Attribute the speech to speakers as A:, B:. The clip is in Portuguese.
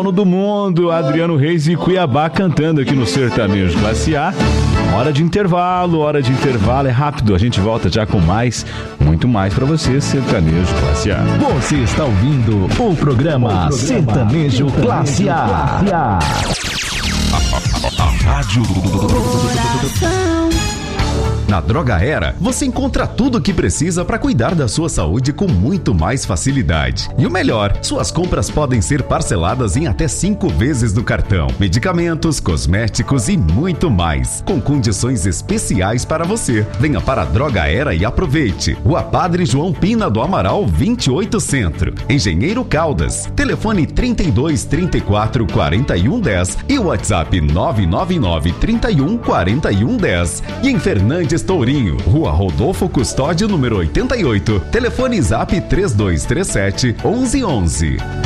A: dono do mundo, Adriano Reis e Cuiabá cantando aqui no Sertanejo Classe A. Hora de intervalo, é rápido, a gente volta já com muito mais pra você, Sertanejo Classe A.
B: Você está ouvindo o programa Sertanejo Classe A.
C: A rádio do coração. Na Droga Era, você encontra tudo o que precisa para cuidar da sua saúde com muito mais facilidade. E o melhor, suas compras podem ser parceladas em até 5 vezes no cartão. Medicamentos, cosméticos e muito mais, com condições especiais para você. Venha para a Droga Era e aproveite. Rua Padre João Pina do Amaral, 28 Centro. Engenheiro Caldas. Telefone 32 34 41 10 e o WhatsApp 999 31 41 10. E em Fernandes Tourinho, Rua Rodolfo Custódio, número 88. Telefone Zap 3237 1111.